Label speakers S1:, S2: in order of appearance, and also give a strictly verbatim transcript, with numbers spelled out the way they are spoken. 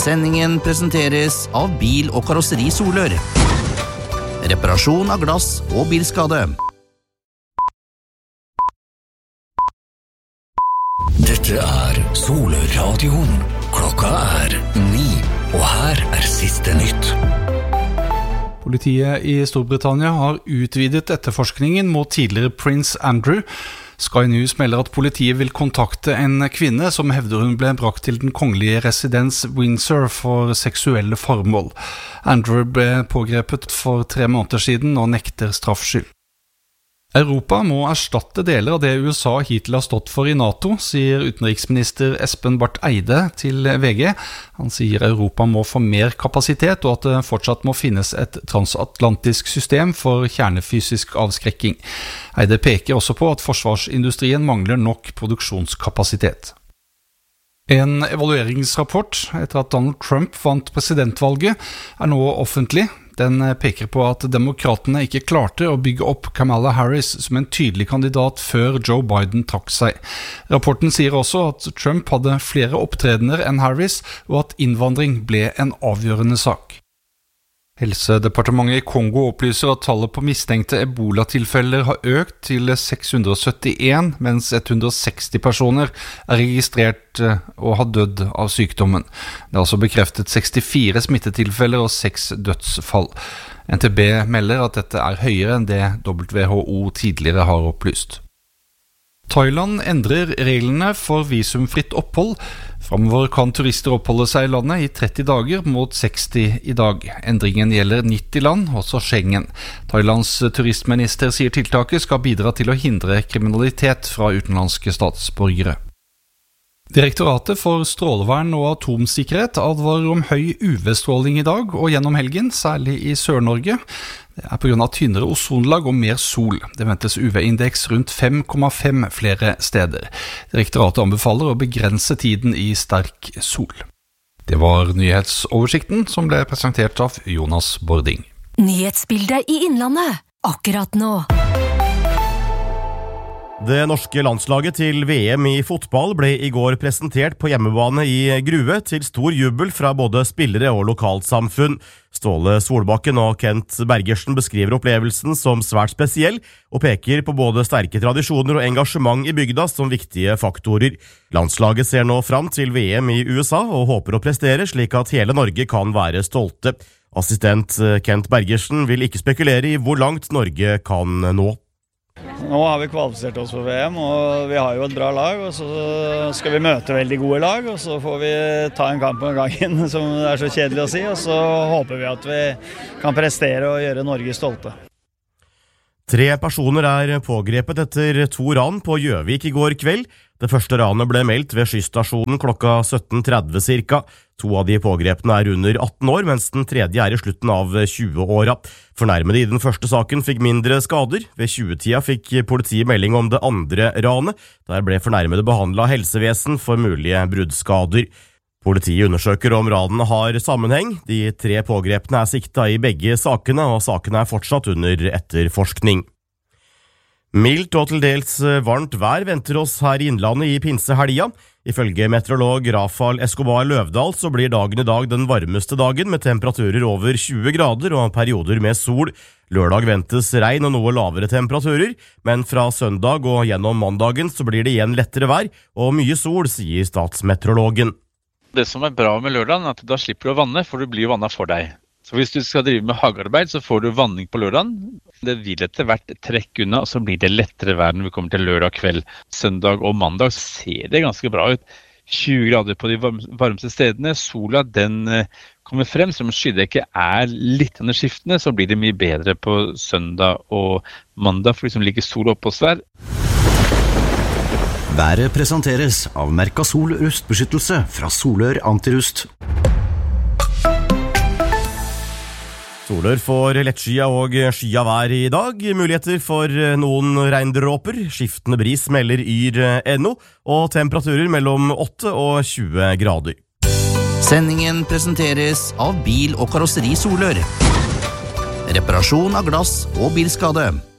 S1: Sendingen presenteres av Bil- og Karosseri Solør. Reparasjon av glass og bilskade.
S2: Dette er Solør-radioen. Klokka er ni, og her er siste nytt.
S3: Politiet i Storbritannia har utvidet etterforskningen mot tidligere prins Andrew. Sky News melder at politiet vil kontakte en kvinne som hevder hun ble brakt til den kongelige residens Windsor for seksuelle formål. Andrew ble pågrepet for tre måneder siden og nekter straffskyld. Europa må erstatte deler av det U S A hittil har stått for i NATO, sier utenriksminister Espen Barth Eide til V G. Han sier Europa må få mer kapasitet, og at det fortsatt må finnes et transatlantisk system for kjernefysisk avskrekking. Eide peker også på at forsvarsindustrien mangler nok produksjonskapasitet. En evalueringsrapport etter at Donald Trump vant presidentvalget er nå offentlig. Den peker på at demokratene ikke klarte å bygge opp Kamala Harris som en tydelig kandidat før Joe Biden trakk seg. Rapporten sier også at Trump hadde flere opptredener enn Harris, og at innvandring ble en avgjørende sak. Helsedepartementet i Kongo opplyser at tallet på mistenkte ebola-tilfeller har økt til seks hundre og syttien, mens hundre og seksti personer er registrert og har dødd av sykdommen. Det er altså bekreftet sekstifire smittetilfeller og seks dødsfall. N T B melder at dette er høyere enn det W H O tidligere har opplyst. Thailand endrer reglene for visumfritt opphold. Fremover kan turister oppholde seg i landet i tretti dager mot seksti i dag. Endringen gjelder nitti land, også Schengen. Thailands turistminister sier tiltaket skal bidra til å hindre kriminalitet fra utenlandske statsborgere. Direktoratet for strålevern og atomsikkerhet advarer om høy U V-stråling i dag og gjennom helgen, særlig i Sør-Norge. Det er på grunn av tynnere ozonlag og mer sol. Det ventes U V-indeks rundt fem komma fem flere steder. Direktoratet anbefaler å begrense tiden i sterk sol. Det var nyhetsoversikten som ble presentert av Jonas Bording.
S4: Nyhetsbildet i Innlandet, akkurat nå.
S5: Det norske landslaget til V M i fotball ble i går presentert på hjemmebane i Grue til stor jubel fra både spillere og lokalsamfunn. Ståle Solbakken og Kent Bergersen beskriver opplevelsen som svært spesiell, og peker på både sterke tradisjoner og engasjement i bygda som viktige faktorer. Landslaget ser nå fram til V M i U S A og håper å prestere slik at hele Norge kan være stolte. Assistent Kent Bergersen vil ikke spekulere i hvor langt Norge kan nå.
S6: Nå har vi kvalifisert oss for V M, og vi har jo et bra lag, og så skal vi møte veldig gode lag, og så får vi ta en kamp om gangen, som det er så kjedelig å si, og så håper vi at vi kan prestere og gjøre Norge stolte.
S5: Tre personer er pågrepet etter to ran på Gjøvik i går kveld. Det første ranet ble meldt ved skystasjonen klokka sytten tretti cirka. To av de pågrepene er under atten år, mens den tredje er i slutten av tjue-åra. Fornærmede i den første saken fikk mindre skader. Ved tjue-tida fikk politiet melding om det andre ranet. Der ble fornærmede behandlet av helsevesen for mulige bruddskader. Politiet undersøker om ranene har sammenheng. De tre pågrepene er sikta i begge sakene, og sakene er fortsatt under etterforskning. Mildt og til dels varmt vær venter oss her i Innlandet i pinsehelga. Ifølge meteorolog Rafael Escobar Løvdahl så blir dagen i dag den varmeste dagen med temperaturer over tjue grader og perioder med sol. Lørdag ventes regn og noe lavere temperaturer, men fra søndag og gjennom mandagen så blir det igjen lettere vær og mye sol, sier statsmeteorologen.
S7: Det som er bra med lørdagen er at da slipper du å vanne, for du blir jo vannet for deg. Så hvis du skal drive med hagearbeid, så får du vanning på lørdagen. Det vil etter hvert trekke unna, og så blir det lettere vær når vi kommer til lørdag kveld. Søndag og mandag så ser det ganske bra ut. tjue grader på de varmeste stedene. Sola den kommer frem, som skydekket er litt skiftende, så blir det mye bedre på søndag og mandag, for liksom ligger sol oppe hos der.
S8: Været presenteres av Mercasol rustbeskyttelse fra Solør Antirust.
S5: Solør får lettskia og skya vær i dag. Muligheter for noen regndråper. Skiftende bris melder yr N O, og temperaturer mellom åtte og tjue grader.
S1: Sendingen presenteres av Bil- og Karosseri Solør. Reparasjon av glass og bilskade.